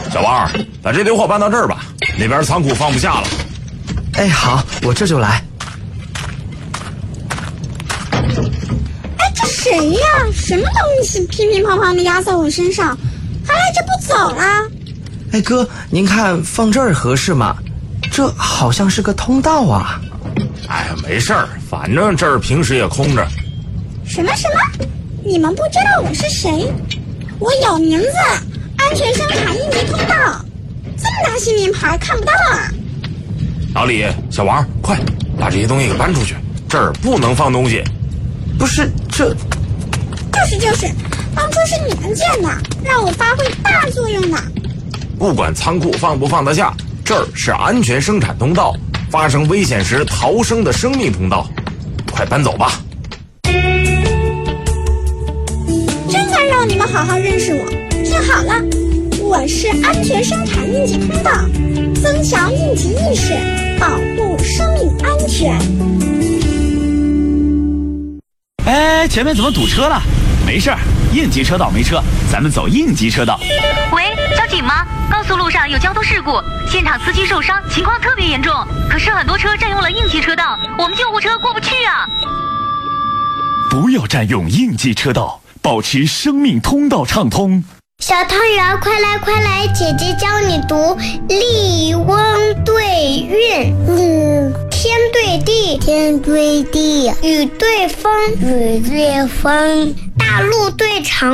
小王，把这堆货搬到这儿吧，那边仓库放不下了。 哎，好，我这就来。 哎，这谁呀？什么东西乒乒乓乓的压在我身上，还赖着不走啦？ 哎哥，您看放这儿合适吗？这好像是个通道啊。 哎呀，没事儿，反正这儿平时也空着。 什么？你们不知道我是谁？我有名字，安全生产应急通道。这么大新名牌看不到啊？ 老李，小王，快把这些东西给搬出去，这儿不能放东西。 不是，这就是，当初是你们建的，让我发挥大作用呢。 不管仓库放不放得下，这儿是安全生产通道，发生危险时逃生的生命通道。快搬走吧。 真该让你们好好认识我。听好了，我是安全生产应急通道，增强应急意识，保护生命安全。 哎，前面怎么堵车了？没事儿，应急车道没车，咱们走应急车道。 喂，交警吗？高速路上有交通事故，现场司机受伤，情况特别严重。可是很多车占用了应急车道，我们救护车过不去啊！ 不要占用应急车道，保持生命通道畅通。 小汤圆，快来，姐姐教你读立翁对韵。天对地，雨对风，大陆对长